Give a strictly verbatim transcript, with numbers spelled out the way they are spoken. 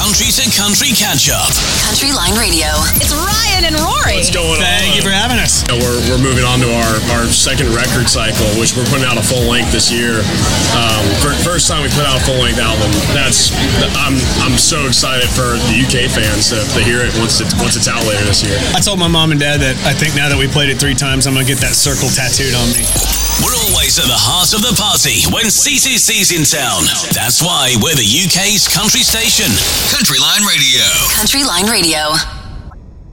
country to country catch up. Country Line Radio. It's Ryan and Rory. What's going on? Thank you for having us. You know, we're, we're moving on to our, our second record cycle, which we're putting out a full length this year. Um, for, first time we put out a full length album. That's I'm I'm so excited for the U K fans to, to hear it once it once it's out later this year. I told my mom and dad that I think now that we played it three times, I'm gonna get that circle tattooed on me. We're always at the heart of the party when C C C's in town. That's why we're the U K's country station. Country Line Radio. Country Line Radio.